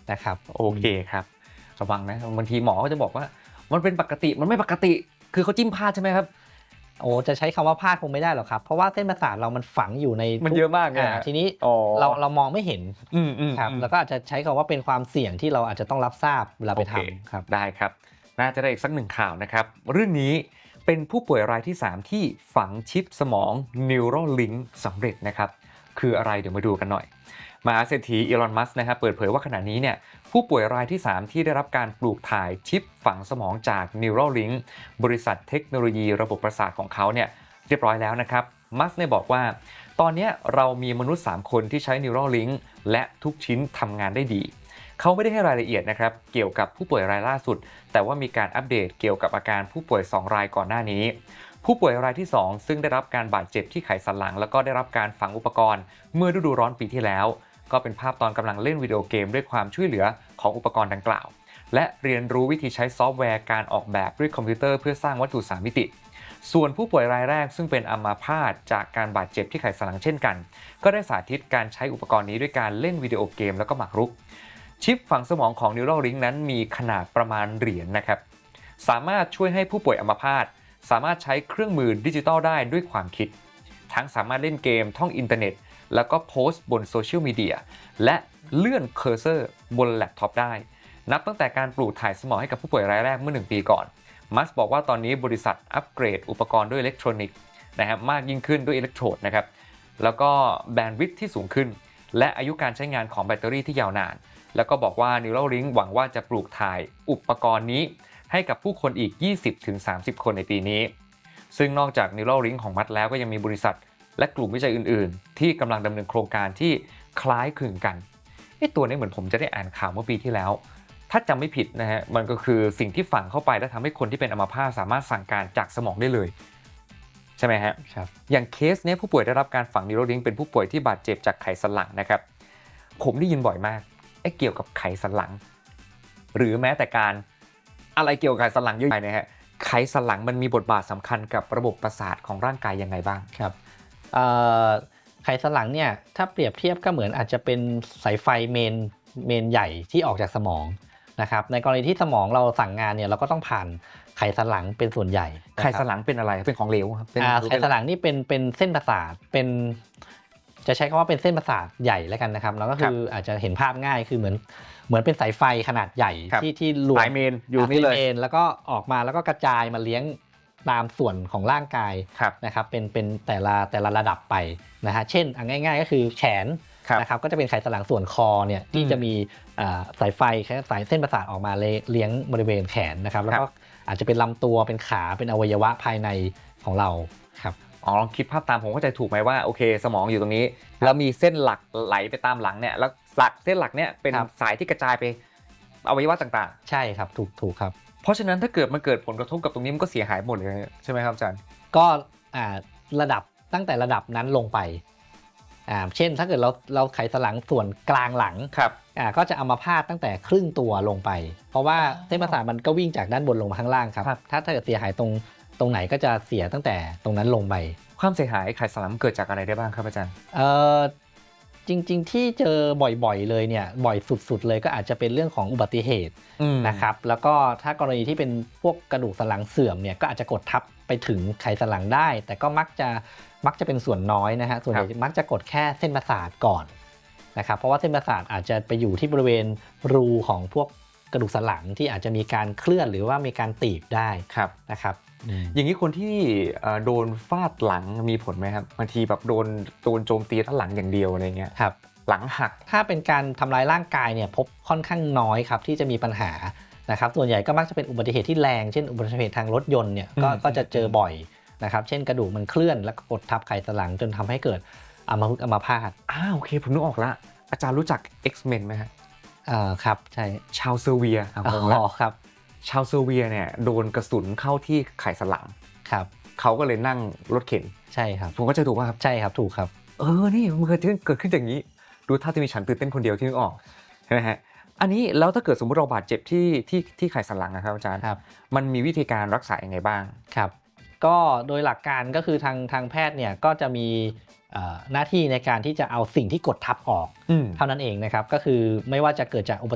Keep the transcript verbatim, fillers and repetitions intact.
นะครับโอเคครับระวังนะบางทีหมอก็จะบอกว่ามันเป็นปกติมันไม่ปกติคือเขาจิ้มพลาดใช่ไหมครับโอ้จะใช้คำว่าพลาดคงไม่ได้หรอกครับเพราะว่าเส้นประสาทเรามันฝังอยู่ในมันเยอะมากเลยทีนี้เราเรามองไม่เห็นครับแล้วก็อาจจะใช้คำว่าเป็นความเสี่ยงที่เราอาจจะต้องรับทราบเวลาไปทำครับได้ครับน่าจะได้อีกสักหนึ่งข่าวนะครับเรื่องนี้เป็นผู้ป่วยรายที่สามที่ฝังชิปสมอง Neuralink สำเร็จนะครับคืออะไรเดี๋ยวมาดูกันหน่อยมหาเศรษฐีอีลอนมัสก์นะครับเปิดเผยว่าขณะนี้เนี่ยผู้ป่วยรายที่สามที่ได้รับการปลูกถ่ายชิปฝังสมองจาก Neuralink บริษัทเทคโนโลยีระบบประสาทของเขาเนี่ยเรียบร้อยแล้วนะครับมัสก์เนี่ยบอกว่าตอนนี้เรามีมนุษย์สามคนที่ใช้ Neuralink และทุกชิ้นทำงานได้ดีเขาไม่ได้ให้รายละเอียดนะครับเกี่ยวกับผู้ป่วยรายล่าสุดแต่ว่ามีการอัปเดตเกี่ยวกับอาการผู้ป่วยสองรายก่อนหน้านี้ผู้ป่วยรายที่สองซึ่งได้รับการบาดเจ็บที่ไขสันหลังแล้วก็ได้รับการฝังอุปกรณ์เมื่อฤดูร้อนปีที่แล้วก็เป็นภาพตอนกำลังเล่นวิดีโอเกมด้วยความช่วยเหลือของอุปกรณ์ดังกล่าวและเรียนรู้วิธีใช้ซอฟต์แวร์การออกแบบด้วยคอมพิวเตอร์เพื่อสร้างวัตถุสามมิติส่วนผู้ป่วยรายแรกซึ่งเป็นอัมพาตจากการบาดเจ็บที่ไขสันหลังเช่นกันก็ได้สาธิตการใช้อุปกรณ์นี้ด้วยการเล่นวิดีโอเกมแล้วก็หมากรุกชิปฝังสมองของ Neuralink นั้นมีขนาดประมาณเหรียญ นะครับสามารถช่วยให้ผู้ป่วยอัมพาตสามารถใช้เครื่องมือดิจิทัลได้ด้วยความคิดทั้งสามารถเล่นเกมท่องอินเทอร์เน็ตแล้วก็โพสต์บนโซเชียลมีเดียและเลื่อนเคอร์เซอร์บนแล็ปท็อปได้นับตั้งแต่การปลูกถ่ายสมองให้กับผู้ป่วยรายแรกเมื่อหนึ่งปีก่อนมัสบอกว่าตอนนี้บริษัทอัปเกรดอุปกรณ์ด้วยอิเล็กทรอนิกส์นะครับมากยิ่งขึ้นด้วยอิเล็กโทรดนะครับแล้วก็แบนด์วิดท์ที่สูงขึ้นและอายุการใช้งานของแบตเตอรี่ที่ยาวนานแล้วก็บอกว่า Neuralink หวังว่าจะปลูกถ่ายอุปกรณ์นี้ให้กับผู้คนอีก ยี่สิบถึงสามสิบ คนในปีนี้ซึ่งนอกจาก Neuralink ของมัสแล้วก็ยังมีบริษัทและกลุ่มวิจัยอื่นๆที่กำลังดำเนินโครงการที่คล้ายคลึงกันไอ้ตัวนี้เหมือนผมจะได้อ่านข่าวเมื่อปีที่แล้วถ้าจำไม่ผิดนะฮะมันก็คือสิ่งที่ฝังเข้าไปแล้วทำให้คนที่เป็นอัมพาตสามารถสั่งการจากสมองได้เลยใช่ไหมฮะครับอย่างเคสนี้ผู้ป่วยได้รับการฝัง Neuralink เป็นผู้ป่วยที่บาดเจ็บจากไขสันหลังนะครับผมได้ยินบ่อยมากไอ้เกี่ยวกับไขสันหลังหรือแม้แต่การอะไรเกี่ยวกับไขสันหลังเยอะไปนะฮะไขสันหลังมันมีบทบาทสำคัญกับระบบประสาทของร่างกายยังไงบ้างครับไขสันหลังเนี่ยถ้าเปรียบเทียบก็เหมือนอาจจะเป็นสายไฟเมนเมนใหญ่ที่ออกจากสมองนะครับในกรณีที่สมองเราสั่งงานเนี่ยเราก็ต้องผ่านไขสันหลังเป็นส่วนใหญ่ไขสันหลังเป็นอะไรเป็นของเหลวครับไขสันหลังนี่เป็นเป็นเส้นประสาทเป็นจะใช้คำว่าเป็นเส้นประสาทใหญ่แล้วกันนะครับแล้วก็คืออาจจะเห็นภาพง่ายคือเหมือนเหมือนเป็นสายไฟขนาดใหญ่ที่ที่รวมเมนอยู่นี่เลยแล้วก็ออกมาแล้วก็กระจายมาเลี้ยงตามส่วนของร่างกายนะครับเป็นเป็นแต่ละแต่ละระดับไปนะฮะเช่นง่ายๆก็คือแขนนะครับก็จะเป็นไขสันหลังส่วนคอเนี่ยที่จะมีสายไฟสายเส้นประสาทออกมาเลี้ยงบริเวณแขนนะครับแล้วก็อาจจะเป็นลำตัวเป็นขาเป็นอวัยวะภายในของเราครับอ๋อลองคิดภาพตามผมเข้าใจถูกไหมว่าโอเคสมองอยู่ตรงนี้แล้วมีเส้นหลักไหลไปตามหลังเนี่ยแล้วหลักเส้นหลักเนี่ยเป็นสายที่กระจายไปอวัยวะต่างๆใช่ครับถูกถูกครับเพราะฉะนั้นถ้าเกิดมันเกิดผลกระทบกับตรงนี้มันก็เสียหายหมดเลยใช่ไหมครับอาจารย์ก็ระดับตั้งแต่ระดับนั้นลงไปอ่าเช่นถ้าเกิดเราเราไขสันหลังส่วนกลางหลังครับอ่าก็จะอัมพาตตั้งแต่ครึ่งตัวลงไปเพราะว่าเส้นประสาทมันก็วิ่งจากด้านบนลงมาข้างล่างครับถ้าถ้าเกิดเสียหายตรงตรงไหนก็จะเสียตั้งแต่ตรงนั้นลงไปความเสียหายไขสันหลังเกิดจากอะไรได้บ้างครับอาจารย์เอ่อจริงๆที่เจอบ่อยๆเลยเนี่ยบ่อยสุดๆเลยก็อาจจะเป็นเรื่องของอุบัติเหตุนะครับแล้วก็ถ้ากรณีที่เป็นพวกกระดูกสันหลังเสื่อมเนี่ยก็อาจจะกดทับไปถึงไขสันหลังได้แต่ก็มักจะมักจะเป็นส่วนน้อยนะฮะส่วนใหญ่มักจะกดแค่เส้นประสาทก่อนนะครับเพราะว่าเส้นประสาทอาจจะไปอยู่ที่บริเวณรูของพวกกระดูกสันหลังที่อาจจะมีการเคลื่อนหรือว่ามีการตีบได้นะครับอย่างนี้คนที่โดนฟาดหลังมีผลไหมครับบางทีแบบโดนโดนโจมตีด้านหลังอย่างเดียวอะไรเงี้ยครับหลังหักถ้าเป็นการทำร้ายร่างกายเนี่ยพบค่อนข้างน้อยครับที่จะมีปัญหานะครับส่วนใหญ่ก็มักจะเป็นอุบัติเหตุที่แรงเช่นอุบัติเหตุทางรถยนต์เนี่ยก็ก็จะเจอบ่อยนะครับเช่นกระดูกมันเคลื่อนแล้วก็กดทับไขสันหลังจนทำให้เกิดอัมพฤกษ์อัมพาตอ้าวโอเคผมนึกออกละอาจารย์รู้จัก X-Men ไหมฮะอ่าครับใช่ชาวเซอร์เวียอ๋อครับชาวเซอร์เวียเนี่ยโดนกระสุนเข้าที่ไขสันหลังครับเขาก็เลยนั่งรถเข็นใช่ครับผมก็จะถูกว่าครับใช่ครับถูกครับเออนี่มันเกิดเกิดขึ้นอย่างนี้ดูถ้าจะมีฉันตื่นเต้นคนเดียวที่นึกออกใช่ไหมฮะอันนี้แล้วถ้าเกิดสมมติเราบาดเจ็บที่ที่ที่ไขสันหลังนะครับอาจารย์มันมีวิธีการรักษาอย่างไรบ้างครับก็โดยหลักการก็คือทางทางแพทย์เนี่ยก็จะมีหน้าที่ในการที่จะเอาสิ่งที่กดทับออกเท่านั้นเองนะครับก็คือไม่ว่าจะเกิดจากอุบัติ